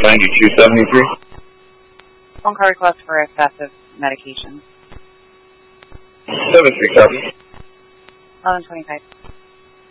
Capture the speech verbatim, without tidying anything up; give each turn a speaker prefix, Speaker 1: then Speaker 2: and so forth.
Speaker 1: ninety-two seventy-three.
Speaker 2: Phone call request for excessive medication.
Speaker 1: seven three copy.
Speaker 2: eleven twenty-five.